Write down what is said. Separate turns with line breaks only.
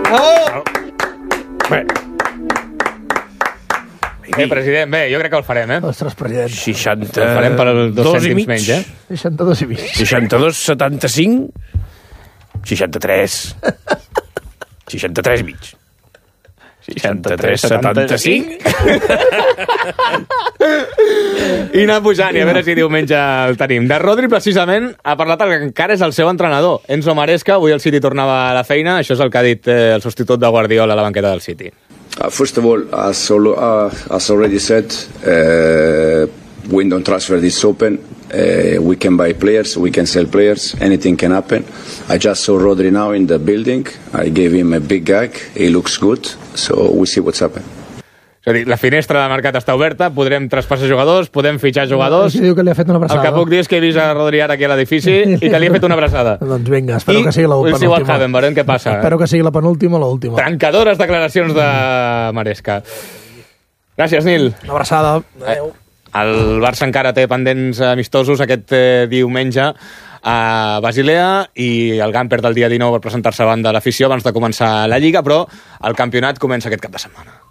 President, bé, jo crec que el farem,
Ostres, president.
60...
El farem per 2 cèntims menys,
62 i mig.
62, 75, 63, 63 i mig. 63, 75...
I anar pujant, i a veure si diumenge el tenim. De Rodri, precisament, ha parlat el que encara és el seu entrenador, Enzo Maresca. Avui el City tornava a la feina. Això és el que ha dit el substitut de Guardiola a la banqueta del City.
First of all, as already said, window transfer is open. We can buy players, we can sell players, anything can happen. I just saw Rodri now in the building. I gave him a big gag. He looks good, so we see what's happening.
És a dir, la finestra de mercat està oberta, podrem traspassar jugadors, podem fitxar jugadors.
Diu que li ha fet una abraçada.
El que puc dir és que he vist a Rodri ara aquí a l'edifici i que li he fet una abraçada.
Doncs vinga, espero que sigui la penúltima.
I el Haven, veurem què passa.
Espero que sigui la penúltima o l'última.
Trencadores declaracions de Maresca. Gràcies, Nil.
Una abraçada. Adéu.
El Barça encara té pendents amistosos aquest diumenge a Basilea i el Gamper del dia 19 per presentar-se davant de l'afició abans de començar la Lliga, però el campionat comença aquest cap de setmana.